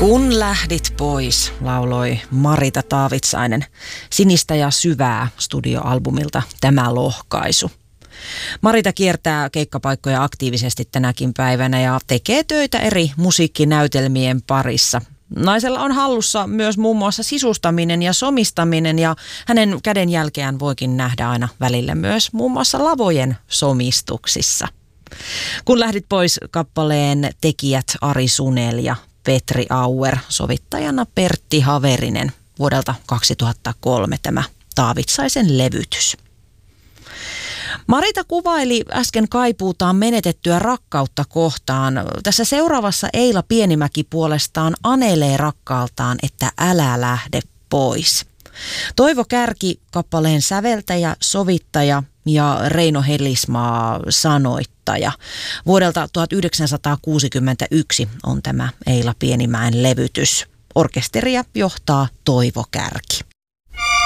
Kun lähdit pois, lauloi Marita Taavitsainen Sinistä ja syvää studioalbumilta Tämä lohkaisu. Marita kiertää keikkapaikkoja aktiivisesti tänäkin päivänä ja tekee töitä eri musiikkinäytelmien parissa. Naisella on hallussa myös muun muassa sisustaminen ja somistaminen ja hänen kädenjälkeään voikin nähdä aina välillä myös muun muassa lavojen somistuksissa. Kun lähdit pois, kappaleen tekijät Ari Sunel ja Petri Auer, sovittajana Pertti Haverinen, vuodelta 2003 tämä Taavitsaisen levytys. Marita kuvaili äsken kaipuutaan menetettyä rakkautta kohtaan. Tässä seuraavassa Eila Pienimäki puolestaan anelee rakkaaltaan, että älä lähde pois. Toivo Kärki, kappaleen säveltäjä, sovittaja ja Reino Helismaa sanoittaja. Vuodelta 1961 on tämä Eila Pienimäen levytys. Orkesteria johtaa Toivo Kärki.